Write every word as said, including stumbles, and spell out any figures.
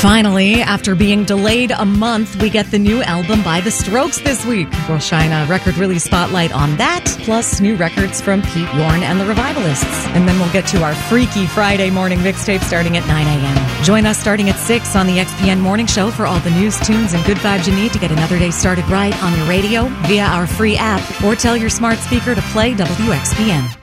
Finally, after being delayed a month, we get the new album by The Strokes this week. We'll shine a record release spotlight on that, plus new records from Pete Yorn and the Revivalists. And then we'll get to our Freaky Friday morning mixtape starting at nine a.m. Join us starting at six on the X P N Morning Show for all the news, tunes, and good vibes you need to get another day started right on your radio, via our free app, or tell your smart speaker to play W X P N.